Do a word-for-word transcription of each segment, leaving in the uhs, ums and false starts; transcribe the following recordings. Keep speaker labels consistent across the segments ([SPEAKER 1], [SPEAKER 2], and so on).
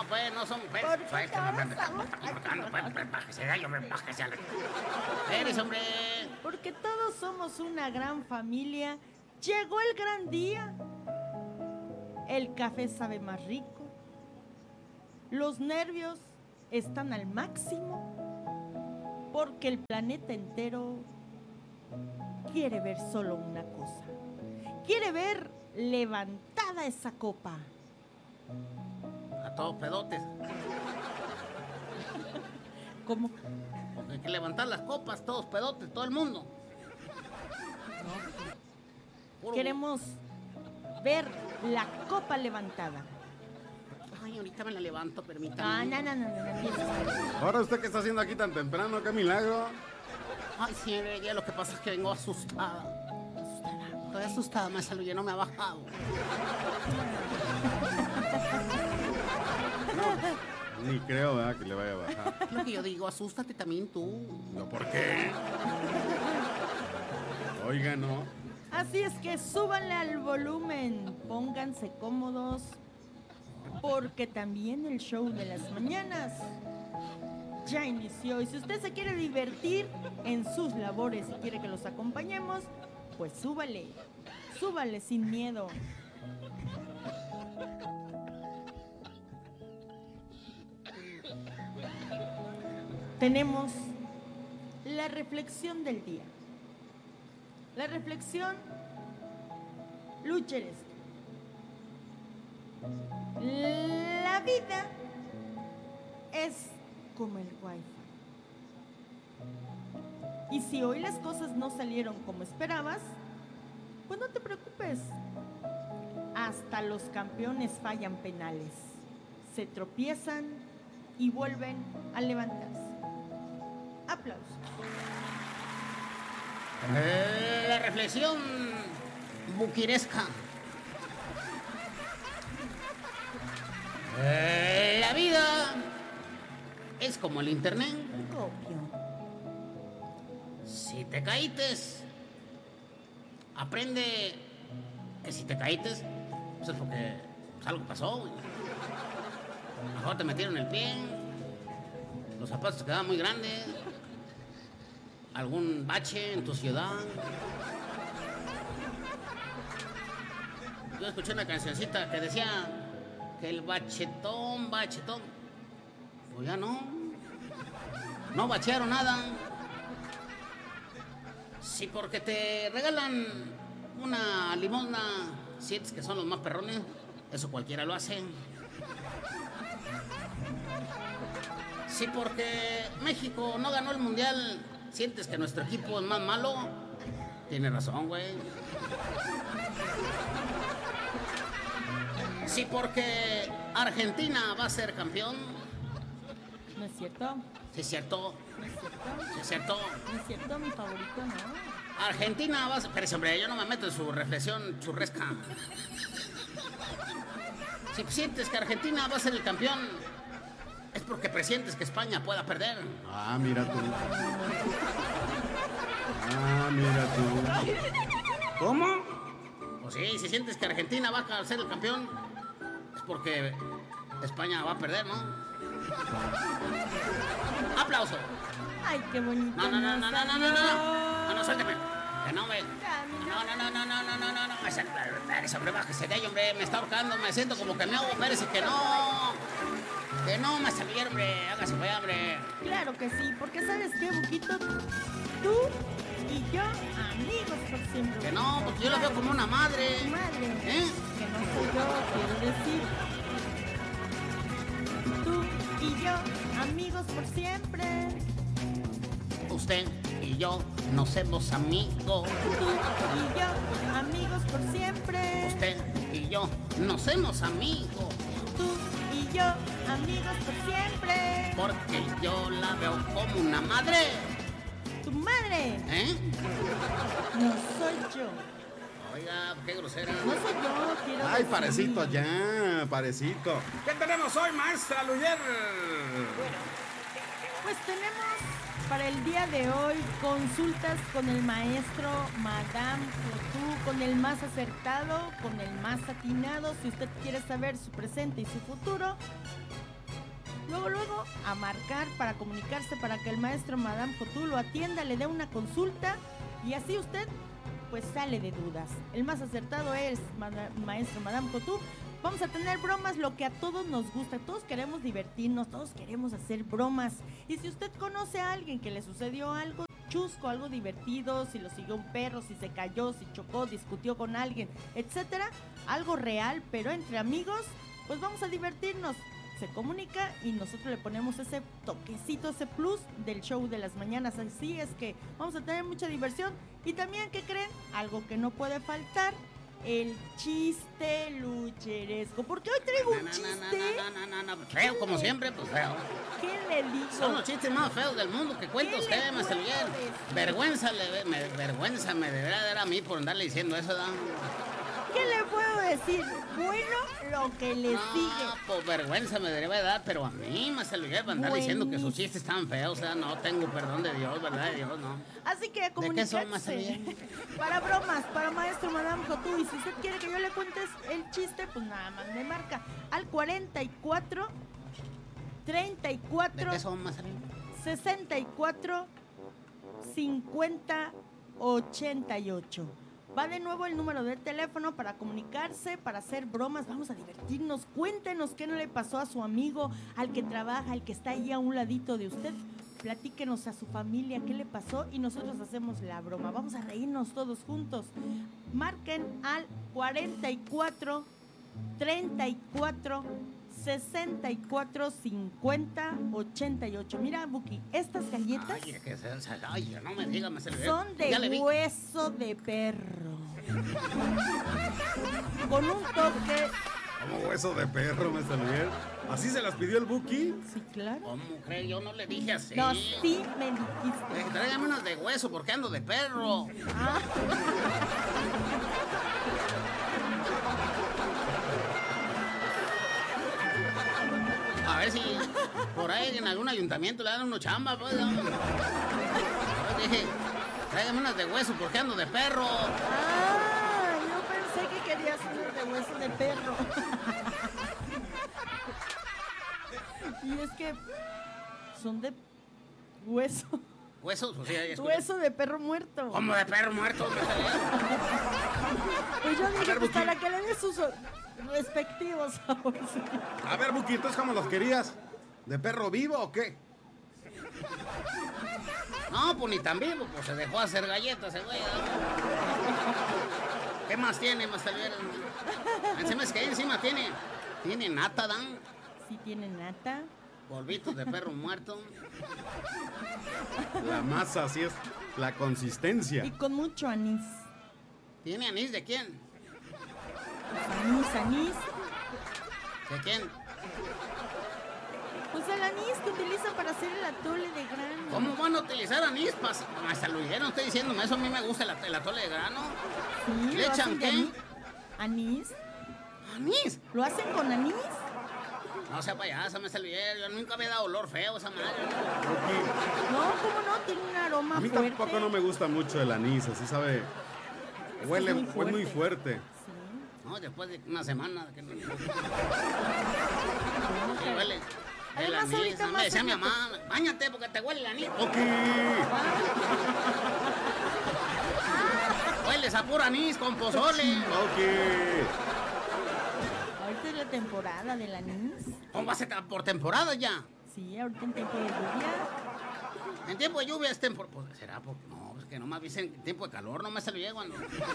[SPEAKER 1] pues, no son, pues.
[SPEAKER 2] ¿Por qué
[SPEAKER 1] Suéltame,
[SPEAKER 2] ahora
[SPEAKER 1] hombre,
[SPEAKER 2] estamos
[SPEAKER 1] estamos tocando, pues, pues, bájese de ahí, hombre, bájese a la... Eres, hombre.
[SPEAKER 2] Porque todos somos una gran familia. Llegó el gran día. El café sabe más rico. Los nervios están al máximo. Porque el planeta entero quiere ver solo una cosa. Quiere ver levantada esa copa.
[SPEAKER 1] A todos pedotes.
[SPEAKER 2] ¿Cómo?
[SPEAKER 1] Porque hay que levantar las copas, todos pedotes, todo el mundo. Puro-
[SPEAKER 2] Queremos ver la copa levantada.
[SPEAKER 1] Ay, ahorita me la levanto, permítame.
[SPEAKER 2] Ah, no, no, no, no, no empieces.
[SPEAKER 3] Ahora, ¿usted qué está haciendo aquí tan temprano? ¡Qué milagro!
[SPEAKER 1] Ay, señor, ya lo que pasa es que vengo asustada. Estoy asustada, me salió, ya no me ha bajado.
[SPEAKER 3] Ni creo, ¿verdad? Que le vaya a bajar.
[SPEAKER 1] Es lo que yo digo, asústate también tú.
[SPEAKER 3] ¿No por qué? Oiga, no.
[SPEAKER 2] Así es que súbanle al volumen, pónganse cómodos, porque también el show de las mañanas ya inició. Y si usted se quiere divertir en sus labores y quiere que los acompañemos, pues súbale, súbale sin miedo. Tenemos la reflexión del día. La reflexión lucheresca. La vida es como el wifi. Y si hoy las cosas no salieron como esperabas, pues no te preocupes. Hasta los campeones fallan penales. Se tropiezan y vuelven a levantarse. Aplausos.
[SPEAKER 1] Eh, la reflexión buquiresca. Eh, la vida es como el internet.
[SPEAKER 2] Copio.
[SPEAKER 1] Si te caítes, aprende que si te caítes, pues es porque pues, algo pasó. Güey. A lo mejor te metieron el pie, los zapatos te quedaban muy grandes, algún bache en tu ciudad. Yo escuché una cancioncita que decía que el bachetón, bachetón. Pues ya no. No bachearon nada. Si porque te regalan una limosna, sientes que son los más perrones, eso cualquiera lo hace. Si porque México no ganó el mundial, sientes que nuestro equipo es más malo, tienes razón, güey. Si porque Argentina va a ser campeón,
[SPEAKER 2] ¿No es cierto?
[SPEAKER 1] sí es cierto,
[SPEAKER 2] ¿No es cierto?
[SPEAKER 1] sí es cierto.
[SPEAKER 2] ¿No es cierto? Mi favorito, ¿no?
[SPEAKER 1] Argentina va a ser... Pero hombre, yo no me meto en su reflexión churresca. Si sientes que Argentina va a ser el campeón, es porque presientes que España pueda perder.
[SPEAKER 3] Ah, mira tú. Ah, mira tú.
[SPEAKER 1] ¿Cómo? Pues sí, si sientes que Argentina va a ser el campeón, es porque España va a perder, ¿no? ¡Aplauso!
[SPEAKER 2] Ay, qué bonito.
[SPEAKER 1] No, no, no, no, no, no, no, no, no, no, no, suéltame. Que no, me...
[SPEAKER 2] Camino.
[SPEAKER 1] No, no, no, no, no, no, no, no, no, espérese, hombre, bájese de ahí, hombre, me está ahorcando, me siento como que me hago, espérese, que no. Que no, me salí, hombre, hágase para allá, hombre.
[SPEAKER 2] Claro que sí, porque ¿sabes qué, Buquito? Tú y yo, amigos por siempre.
[SPEAKER 1] Que no, porque yo la veo como una madre.
[SPEAKER 2] Tu madre.
[SPEAKER 1] ¿Eh?
[SPEAKER 2] Que no soy yo, quiero decir. Tú y yo, amigos por siempre.
[SPEAKER 1] Usted y yo nos hacemos amigos.
[SPEAKER 2] Tú y yo, amigos por siempre.
[SPEAKER 1] Usted y yo nos hacemos amigos.
[SPEAKER 2] Tú y yo, amigos por siempre.
[SPEAKER 1] Porque yo la veo como una madre.
[SPEAKER 2] Tu madre.
[SPEAKER 1] ¿Eh?
[SPEAKER 2] No soy yo.
[SPEAKER 1] Oiga, qué grosera.
[SPEAKER 2] No soy yo, quiero
[SPEAKER 3] Ay,
[SPEAKER 2] decir.
[SPEAKER 3] parecito ya, parecito. ¿Qué tenemos hoy, maestra Luyer?
[SPEAKER 2] Pues tenemos para el día de hoy consultas con el maestro Madame Cotú, con el más acertado, con el más atinado. Si usted quiere saber su presente y su futuro, luego, luego a marcar para comunicarse para que el maestro Madame Cotú lo atienda, le dé una consulta y así usted pues sale de dudas. El más acertado es ma- maestro Madame Cotú. Vamos a tener bromas, lo que a todos nos gusta. Todos queremos divertirnos, todos queremos hacer bromas. Y si usted conoce a alguien que le sucedió algo chusco, algo divertido, si lo siguió un perro, si se cayó, si chocó, discutió con alguien, etcétera, algo real, pero entre amigos, pues vamos a divertirnos. Se comunica y nosotros le ponemos ese toquecito, ese plus del show de las mañanas. Así es que vamos a tener mucha diversión. Y también, ¿qué creen? Algo que no puede faltar, el chiste lucheresco. Porque hoy traigo un
[SPEAKER 1] No, no,
[SPEAKER 2] chiste.
[SPEAKER 1] no, no, no, no, no, feo como siempre, pues feo.
[SPEAKER 2] ¿Qué le digo?
[SPEAKER 1] Son los chistes más feos del mundo que cuenta
[SPEAKER 2] ¿Qué
[SPEAKER 1] usted,
[SPEAKER 2] le
[SPEAKER 1] maestro
[SPEAKER 2] puedo
[SPEAKER 1] Miguel.
[SPEAKER 2] decir?
[SPEAKER 1] Vergüenza, le, me, vergüenza me deberá dar a mí por andarle diciendo eso, ¿no?
[SPEAKER 2] ¿Qué le puedo decir? Bueno, lo que le
[SPEAKER 1] No,
[SPEAKER 2] sigue.
[SPEAKER 1] pues vergüenza me debe dar, pero a mí, maestro Miguel, para andar diciendo que sus chistes están feos, o sea, no tengo perdón de Dios, ¿verdad? De Dios, no.
[SPEAKER 2] Así que
[SPEAKER 1] ¿De qué son, maestro
[SPEAKER 2] comunicarse
[SPEAKER 1] Miguel?
[SPEAKER 2] para bromas, para maestro Madame Cotú. Y si usted quiere que yo le cuente el chiste, pues nada más me marca al cuarenta y cuatro, treinta y
[SPEAKER 1] ¿De
[SPEAKER 2] cuatro,
[SPEAKER 1] qué son, maestro Miguel?
[SPEAKER 2] sesenta y cuatro, cincuenta, ochenta y ocho. Va de nuevo el número de teléfono para comunicarse, para hacer bromas. Vamos a divertirnos. Cuéntenos qué no le pasó a su amigo, al que trabaja, al que está ahí a un ladito de usted. Platíquenos a su familia qué le pasó y nosotros hacemos la broma. Vamos a reírnos todos juntos. Marquen al cuarenta y cuatro, treinta y cuatro, sesenta y cuatro, cincuenta, ochenta y ocho. Mira, Buki, estas galletas
[SPEAKER 1] Ay, que se, se- ay, no me diga, maestro Miguel.
[SPEAKER 2] son
[SPEAKER 1] Ya le
[SPEAKER 2] de
[SPEAKER 1] vi.
[SPEAKER 2] hueso de perro. Con un toque.
[SPEAKER 3] Como hueso de perro, maestro Miguel. ¿Así se las pidió el Buki?
[SPEAKER 2] Sí, claro.
[SPEAKER 1] ¿Cómo cree? Yo no le dije así.
[SPEAKER 2] No, sí me dijiste.
[SPEAKER 1] Eh, Tráigame unas de hueso porque ando de perro.
[SPEAKER 2] Ah,
[SPEAKER 1] A ver si por ahí en algún ayuntamiento le dan unos chamba, pues. ¿No? Yo dije, tráigame unas de hueso porque ando de perro.
[SPEAKER 2] ah, yo pensé que querías unas de hueso de perro. Y es que son de hueso.
[SPEAKER 1] ¿Huesos? O sea, ya escuché.
[SPEAKER 2] Hueso de perro muerto.
[SPEAKER 1] ¿Cómo de perro muerto? Me salió.
[SPEAKER 2] Pues yo dije,
[SPEAKER 3] ver,
[SPEAKER 2] pues
[SPEAKER 3] Buki.
[SPEAKER 2] para que le dé sus respectivos sabores.
[SPEAKER 3] A ver, Buki, ¿entonces cómo los querías? ¿De perro vivo o qué?
[SPEAKER 1] No, pues ni tan vivo, pues se dejó hacer galletas, ese güey. ¿No? ¿Qué más tiene, Master Miguel? Encima es que ahí encima tiene, tiene nata, Dan.
[SPEAKER 2] Sí tiene nata.
[SPEAKER 1] Polvitos de perro muerto.
[SPEAKER 3] La masa, así es. La consistencia.
[SPEAKER 2] Y con mucho anís.
[SPEAKER 1] ¿Tiene anís de quién?
[SPEAKER 2] Anís, anís.
[SPEAKER 1] ¿De quién?
[SPEAKER 2] Pues el anís que utilizan para hacer el atole de grano.
[SPEAKER 1] ¿Cómo van a utilizar anís? Hasta lo dijeron, estoy diciéndome eso, a mí me gusta el, el atole de grano.
[SPEAKER 2] Sí,
[SPEAKER 1] ¿Le
[SPEAKER 2] lo
[SPEAKER 1] echan
[SPEAKER 2] hacen de
[SPEAKER 1] qué?
[SPEAKER 2] Anís. Anís.
[SPEAKER 1] ¿Anís?
[SPEAKER 2] ¿Lo hacen con anís?
[SPEAKER 1] No sea payasa, me salió. Yo nunca había dado olor feo esa madre.
[SPEAKER 3] Buki,
[SPEAKER 2] No, ¿cómo no? Tiene un aroma
[SPEAKER 3] a mí
[SPEAKER 2] fuerte.
[SPEAKER 3] tampoco no me gusta mucho el anís, así sabe. Huele,
[SPEAKER 2] muy
[SPEAKER 3] huele muy
[SPEAKER 2] fuerte.
[SPEAKER 3] fuerte.
[SPEAKER 2] Sí.
[SPEAKER 1] No, después de una semana. Que no... Sí,
[SPEAKER 2] pero-
[SPEAKER 1] huele. El
[SPEAKER 2] Además,
[SPEAKER 1] anís.
[SPEAKER 2] ahorita
[SPEAKER 1] No me
[SPEAKER 2] más
[SPEAKER 1] decía mi
[SPEAKER 2] ahorita-
[SPEAKER 1] mamá, báñate porque te huele el anís.
[SPEAKER 3] Buki.
[SPEAKER 1] Hueles a puro anís con pozole.
[SPEAKER 3] Buki.
[SPEAKER 2] Ahorita es la temporada del anís.
[SPEAKER 1] ¿Cómo va a ser por temporada ya?
[SPEAKER 2] Sí, ahorita en tiempo de lluvia.
[SPEAKER 1] En tiempo de lluvia es temporada. Pues, ¿será? Por... No, es que no más dicen en tiempo de calor, no me salió cuando.
[SPEAKER 2] Está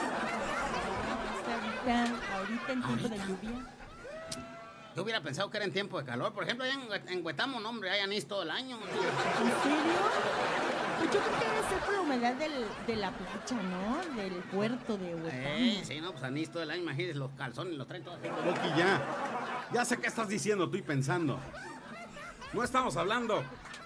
[SPEAKER 2] ahorita, ahorita en tiempo de lluvia.
[SPEAKER 1] Yo hubiera pensado que era en tiempo de calor. Por ejemplo, allá en, Hue- en Huetamo, no, hombre, hay anís todo el año.
[SPEAKER 2] ¿En serio? Pues yo creo que debe ser por la humedad del, de la playa, ¿no? Del puerto de Huetamo.
[SPEAKER 1] Eh, sí, no, pues anís todo el año, imagínese, los calzones los traen todos.
[SPEAKER 3] Buki, ya. Ya sé qué estás diciendo tú y pensando. No estamos hablando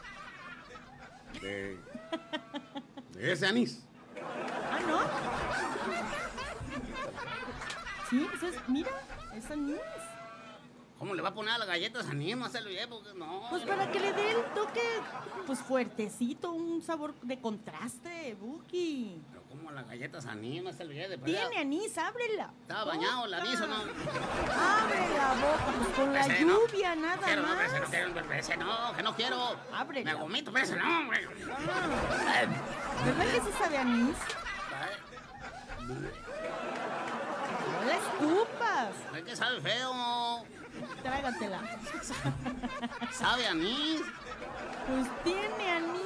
[SPEAKER 3] de, de ese anís.
[SPEAKER 2] Ah, ¿no? Sí, pues es, mira, es anís.
[SPEAKER 1] ¿Cómo le va a poner a las galletas anís? No se lo llevo, no.
[SPEAKER 2] Pues para que le dé el toque, pues fuertecito, un sabor de contraste, Buki.
[SPEAKER 1] Pero ¿cómo a las galletas anís? No se lo lleve.
[SPEAKER 2] Tiene anís, ábrela.
[SPEAKER 1] ¿Estaba bañado el anís o no?
[SPEAKER 2] Abre la boca, pues con la
[SPEAKER 1] Ese no.
[SPEAKER 2] lluvia, nada
[SPEAKER 1] No quiero, no,
[SPEAKER 2] más.
[SPEAKER 1] ese no quiero, ese no, que no quiero.
[SPEAKER 2] Ábrela.
[SPEAKER 1] Me vomito, pero ese no, güey.
[SPEAKER 2] Ah, ¿verdad que sí sabe a anís? No la escupas.
[SPEAKER 1] Es que sabe feo.
[SPEAKER 2] Trágatela.
[SPEAKER 1] ¿Sabe anís?
[SPEAKER 2] Pues tiene anís.